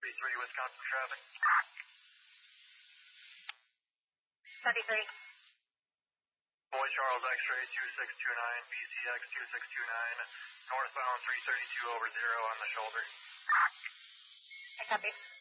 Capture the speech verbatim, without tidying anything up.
three Wisconsin traffic. thirty-three. Boy Charles X-ray two six two nine, B C X two six two nine, northbound three thirty-two over zero on the shoulder. I copy.